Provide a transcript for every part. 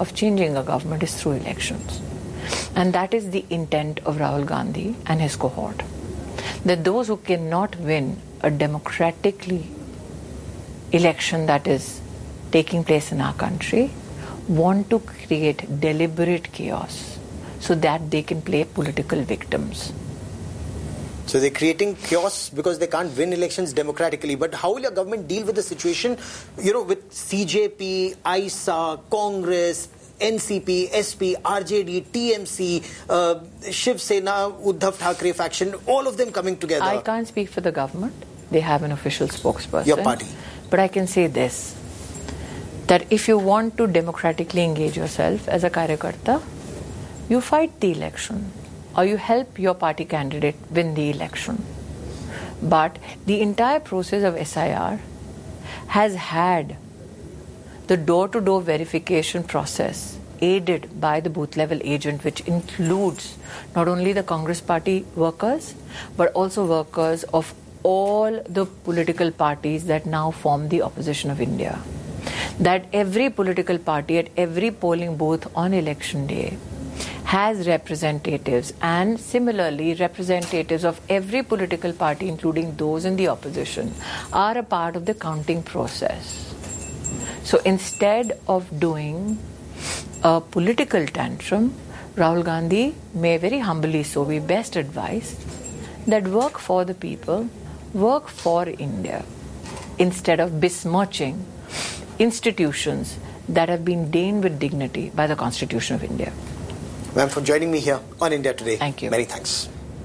of changing a government is through elections. And that is the intent of Rahul Gandhi and his cohort. That those who cannot win a democratically election that is taking place in our country want to create deliberate chaos so that they can play political victims. So they're creating chaos because they can't win elections democratically. But how will your government deal with the situation, with CJP, ISA, Congress, NCP, SP, RJD, TMC, Shiv Sena, Uddhav Thackeray faction, all of them coming together? I can't speak for the government. They have an official spokesperson. Your party. But I can say this, that if you want to democratically engage yourself as a Karyakarta, you fight the election or you help your party candidate win the election. But the entire process of SIR has had the door-to-door verification process aided by the booth-level agent, which includes not only the Congress party workers, but also workers of all the political parties that now form the opposition of India. That every political party at every polling booth on election day has representatives, and similarly representatives of every political party, including those in the opposition, are a part of the counting process. So instead of doing a political tantrum, Rahul Gandhi may very humbly so be best advised that work for the people, work for India, instead of besmirching institutions that have been deigned with dignity by the Constitution of India. Ma'am, for joining me here on India Today. Thank you. Many thanks.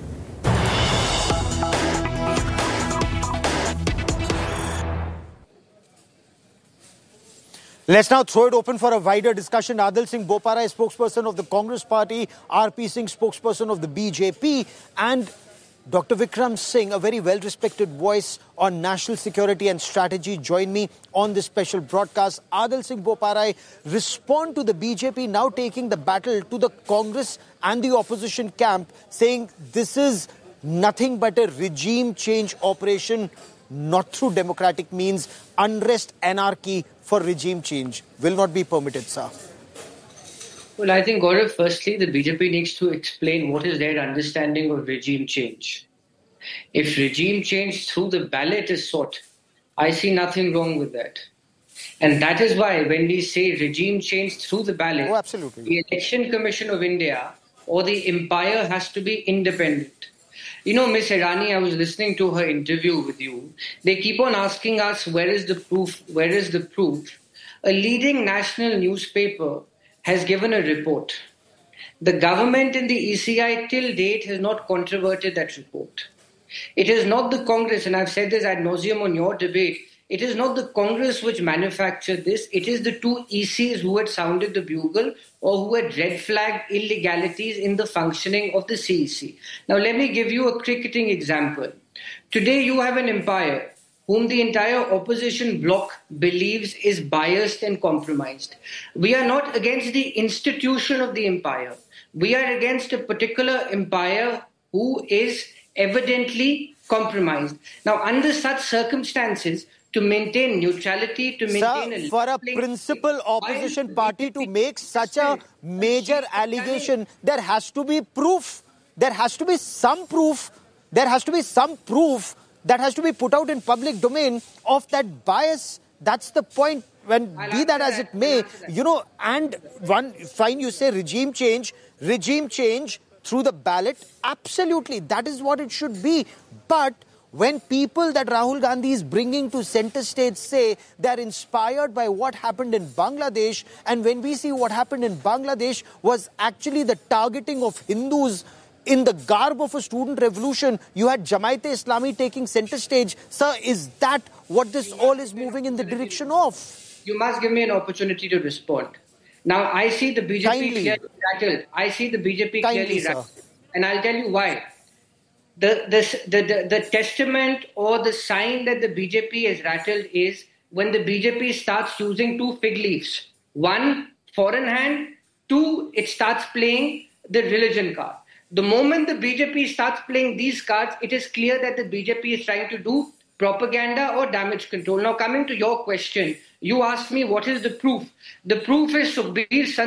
Let's now throw it open for a wider discussion. Adil Singh Bopara, spokesperson of the Congress Party, RP Singh, spokesperson of the BJP, and Dr. Vikram Singh, a very well-respected voice on national security and strategy, join me on this special broadcast. Adil Singh Bopara, respond to the BJP now taking the battle to the Congress and the opposition camp, saying this is nothing but a regime change operation, not through democratic means. Unrest, anarchy for regime change will not be permitted, sir. Well, I think, Gaurav, firstly, the BJP needs to explain what is their understanding of regime change. If regime change through the ballot is sought, I see nothing wrong with that. And that is why when we say regime change through the ballot, absolutely, the Election Commission of India or the umpire has to be independent. Ms. Irani, I was listening to her interview with you. They keep on asking us, where is the proof? Where is the proof? A leading national newspaper has given a report. The government and the ECI till date has not controverted that report. It is not the Congress, and I've said this ad nauseum on your debate, it is not the Congress which manufactured this, it is the two ECs who had sounded the bugle or who had red flagged illegalities in the functioning of the CEC. Now let me give you a cricketing example. Today you have an umpire whom the entire opposition bloc believes is biased and compromised. We are not against the institution of the umpire. We are against a particular umpire who is evidently compromised. Now, under such circumstances, to maintain neutrality, to maintain... Sir, for a principal opposition party to make such a major allegation, there has to be proof. There has to be some proof. There has to be some proof that has to be put out in public domain of that bias. That's the point. When be that as it may, and one fine, you say regime change through the ballot. Absolutely, that is what it should be. But when people that Rahul Gandhi is bringing to center stage say they're inspired by what happened in Bangladesh, and when we see what happened in Bangladesh was actually the targeting of Hindus in the garb of a student revolution, you had Jamaat-e-Islami taking center stage. Sir, is that what this all is moving in the direction of? You must give me an opportunity to respond. Now, I see the BJP clearly rattled. I see the BJP clearly rattled. And I'll tell you why. The testament or the sign that the BJP is rattled is when the BJP starts using two fig leaves. One, foreign hand. Two, it starts playing the religion card. The moment the BJP starts playing these cards, it is clear that the BJP is trying to do propaganda or damage control. Now, coming to your question, you asked me what is the proof. The proof is Sukhbir